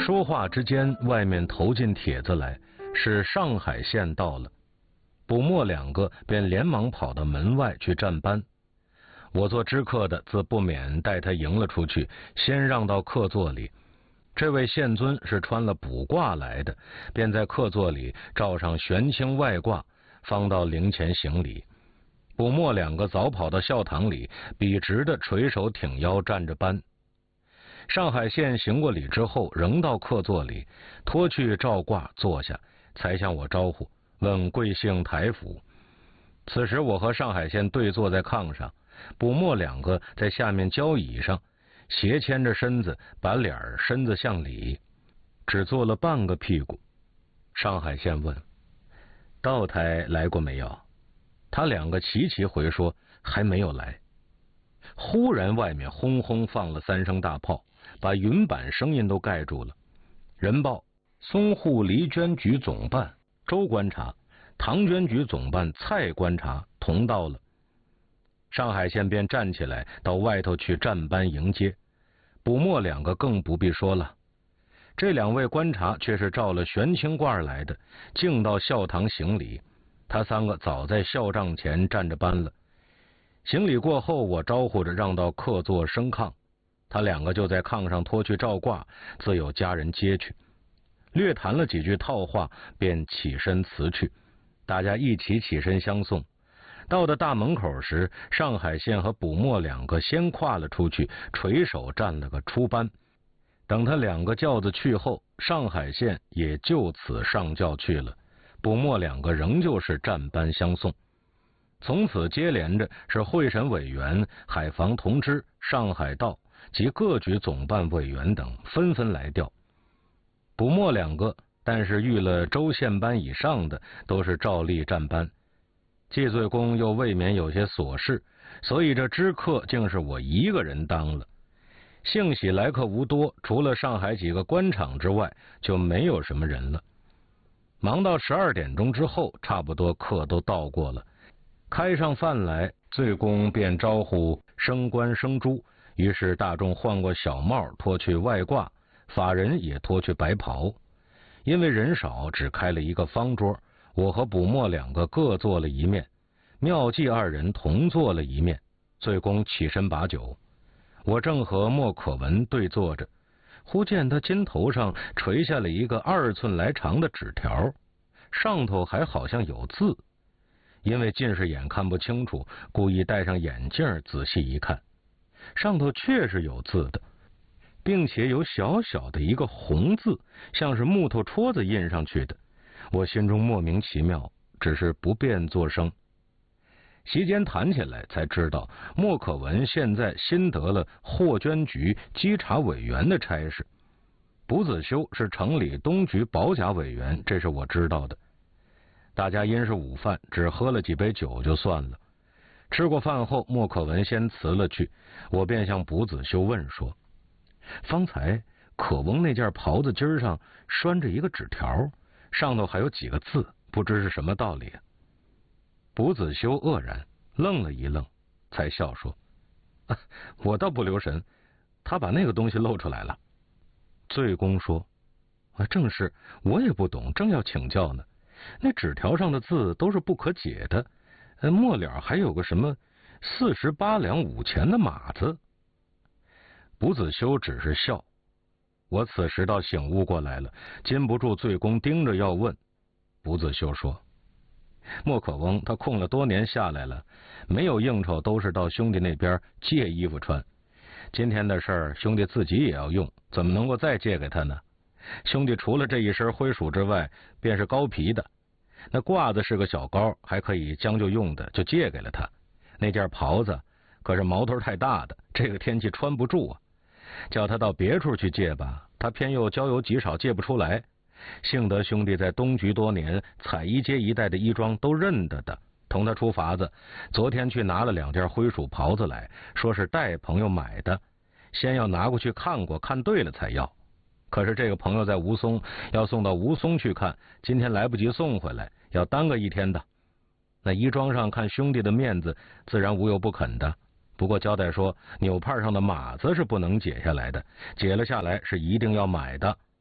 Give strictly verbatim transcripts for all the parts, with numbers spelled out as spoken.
说话之间，外面投进帖子来，是上海县到了。卜墨两个便连忙跑到门外去站班。我做知客的自不免带他迎了出去，先让到客座里。这位县尊是穿了卜卦来的，便在客座里罩上玄清外卦，方到灵前行礼。卜墨两个早跑到校堂里，笔直的垂手挺腰站着班。上海县行过礼之后，仍到客座里，脱去罩卦坐下，才向我招呼，问贵姓台府。此时我和上海县对坐在炕上，卜墨两个在下面交椅上，斜牵着身子，把脸身子向里，只坐了半个屁股。上海县问：道台来过没有？他两个齐齐回说还没有来。忽然外面轰轰放了三声大炮，把云板声音都盖住了。人报淞沪黎捐局总办周观察、唐捐局总办蔡观察同到了。上海县便站起来到外头去站班迎接。卜墨两个更不必说了，这两位观察却是照了玄清卦来的，径到校堂行礼。他三个早在校帐前站着班了。行礼过后，我招呼着让到客座升炕，他两个就在炕上脱去罩挂，自有家人接去。略谈了几句套话，便起身辞去。大家一起起身相送。到了大门口时，上海县和卜墨两个先跨了出去，垂手站了个出班。等他两个轿子去后，上海县也就此上轿去了。卜墨两个仍旧是站班相送。从此接连着是会审委员、海防同知、上海道及各局总办委员等纷纷来调。卜墨两个但是遇了州县班以上的，都是照例站班。季罪公又未免有些琐事，所以这知客竟是我一个人当了。幸喜来客无多，除了上海几个官场之外，就没有什么人了。忙到十二点钟之后，差不多客都到过了，开上饭来，罪公便招呼升官升朱，于是大众换过小帽，脱去外褂，法人也脱去白袍。因为人少，只开了一个方桌，我和卜墨两个各坐了一面，妙计二人同坐了一面。罪公起身把酒，我正和莫可文对坐着，忽见他肩头上垂下了一个二寸来长的纸条，上头还好像有字。因为近视眼看不清楚，故意戴上眼镜仔细一看，上头确是有字的，并且有小小的一个红字，像是木头戳子印上去的。我心中莫名其妙，只是不便作声。席间谈起来，才知道莫可文现在新得了霍捐局稽查委员的差事，卜子修是城里东局保甲委员，这是我知道的。大家因是午饭，只喝了几杯酒就算了。吃过饭后，莫可文先辞了去，我便向卜子修问说：方才可翁那件袍子襟上拴着一个纸条，上头还有几个字，不知是什么道理啊？卜子修愕然，愣了一愣，才笑说：啊，我倒不留神，他把那个东西露出来了。罪公说：啊，正是，我也不懂，正要请教呢。那纸条上的字都是不可解的，末了还有个什么四十八两五钱的码子。卜子修只是笑。我此时倒醒悟过来了，禁不住罪公盯着要问。卜子修说：莫可翁他空了多年下来了，没有应酬，都是到兄弟那边借衣服穿。今天的事儿，兄弟自己也要用，怎么能够再借给他呢？兄弟除了这一身灰鼠之外，便是高皮的。那褂子是个小高，还可以将就用的，就借给了他。那件袍子可是毛头太大的，这个天气穿不住啊。叫他到别处去借吧，他偏又交友极少，借不出来。幸得兄弟在东局多年，彩衣街一带的衣装都认得的，同他出法子。昨天去拿了两件灰鼠袍子来，说是代朋友买的，先要拿过去看过，看对了才要。可是这个朋友在吴淞，要送到吴淞去看，今天来不及送回来，要耽搁一天的。那衣装上看兄弟的面子，自然无有不肯的。不过交代说，纽帕上的码子是不能解下来的，解了下来是一定要买的。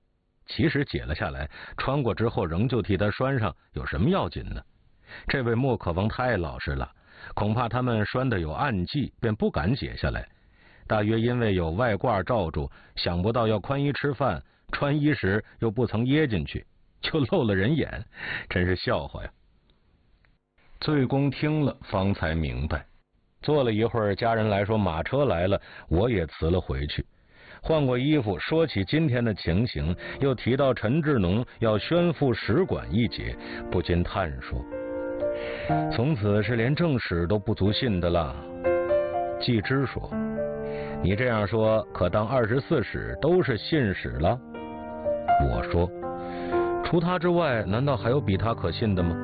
其实解了下来，穿过之后仍旧替他拴上，有什么要紧呢？这位莫可王太老实了，恐怕他们拴的有暗记，便不敢解下来。大约因为有外褂罩住，想不到要宽衣吃饭，穿衣时又不曾掖进去，就露了人眼，真是笑话呀。醉公听了方才明白，坐了一会儿，家人来说马车来了，我也辞了回去，换过衣服，说起今天的情形，又提到陈志农要宣赴使馆一节，不禁叹说：从此是连正史都不足信的了。季之说：你这样说，可当二十四史都是信史了？我说：除他之外，难道还有比他可信的吗？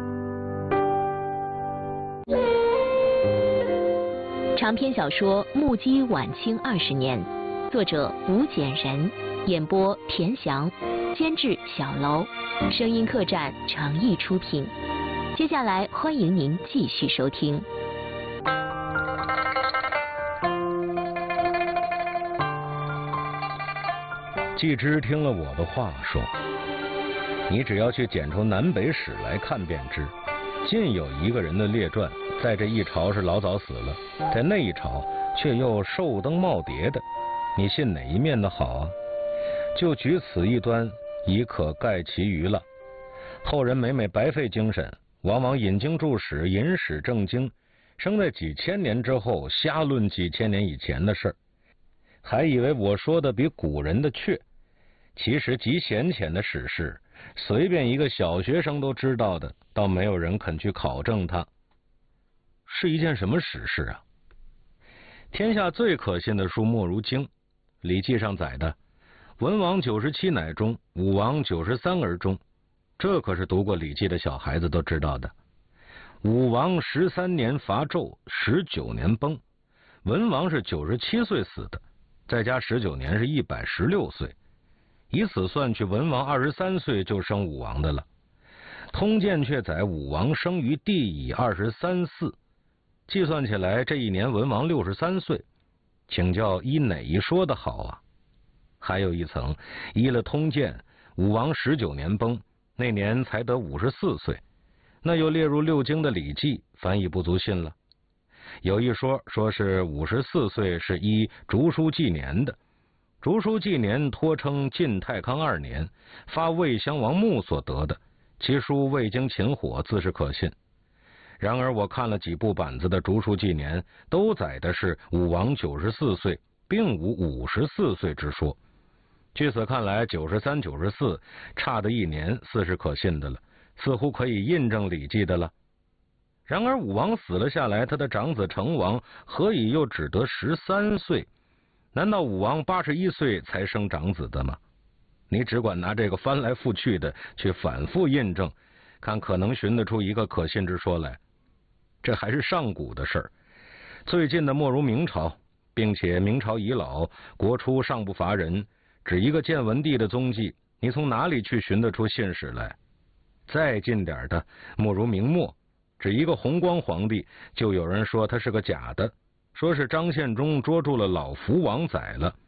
长篇小说《目击晚清二十年》，作者吴简人，演播田翔，监制小楼，声音客栈诚意出品。接下来欢迎您继续收听。 季之听了我的话，说：你只要去捡出南北史来看便知，尽有一个人的列传，在这一朝是老早死了，在那一朝却又寿登耄耋的，你信哪一面的好啊？就举此一端，已可概其余了。后人每每白费精神，往往引经注史，引史正经，生在几千年之后，瞎论几千年以前的事儿，还以为我说的比古人的确。其实极显浅的史事，随便一个小学生都知道的，倒没有人肯去考证它。是一件什么史事啊？天下最可信的书莫如经，《礼记》上载的文王九十七乃中，武王九十三而终，这可是读过《礼记》的小孩子都知道的。武王十三年伐纣，十九年崩，文王是九十七岁死的，再加十九年是一百十六岁。以此算去，文王二十三岁就生武王的了。通鉴却载武王生于地以二十三四，计算起来这一年文王六十三岁，请教依哪一说的好啊？还有一层，依了通鉴，武王十九年崩，那年才得五十四岁，那又列入六经的礼记，反已不足信了。有一说说是五十四岁是依竹书纪年的，竹书纪年托称晋太康二年，发魏襄王墓所得的，其书未经秦火，自是可信。然而我看了几部版子的竹书纪年，都载的是武王九十四岁，并无五十四岁之说。据此看来，九十三、九十四差的一年，似是可信的了，似乎可以印证礼记的了。然而武王死了下来，他的长子成王何以又只得十三岁？难道武王八十一岁才生长子的吗？你只管拿这个翻来覆去的去反复印证，看可能寻得出一个可信之说来。这还是上古的事儿，最近的莫如明朝，并且明朝已老，国初尚不乏人，只一个建文帝的踪迹，你从哪里去寻得出信史来？再近点的莫如明末，只一个弘光皇帝，就有人说他是个假的，说是张献忠捉住了老福王宰了，